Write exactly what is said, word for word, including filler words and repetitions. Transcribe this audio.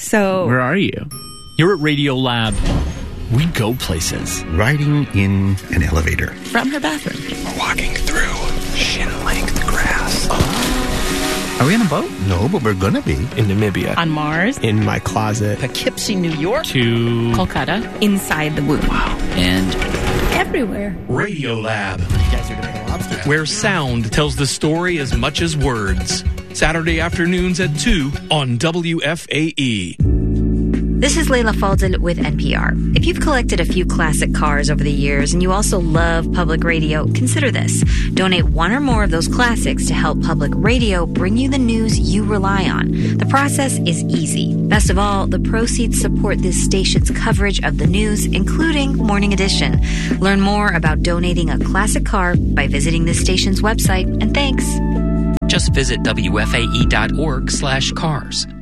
So where are you? You're at Radio Lab. We go places. Riding in an elevator. From her bathroom. We're walking through shin-length grass. Are we on a boat? No, but we're gonna be. In Namibia. On Mars. In my closet. Poughkeepsie, New York. To Kolkata. Inside the womb. Wow. And everywhere. Radio Lab. Where sound tells the story as much as words. Saturday afternoons at two on W F A E. This is Layla Falden with N P R. If you've collected a few classic cars over the years and you also love public radio, consider this. Donate one or more of those classics to help public radio bring you the news you rely on. The process is easy. Best of all, the proceeds support this station's coverage of the news, including Morning Edition. Learn more about donating a classic car by visiting this station's website. And thanks. Just visit W F A E dot org slash cars.